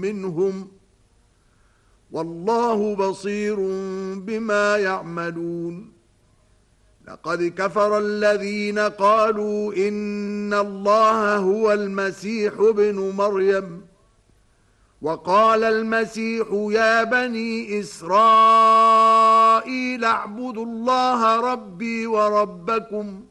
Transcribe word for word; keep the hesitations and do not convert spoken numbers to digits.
منهم والله بصير بما يعملون لقد كفر الذين قالوا إن الله هو المسيح ابن مريم وقال المسيح يا بني إسرائيل اعبدوا الله ربي وربكم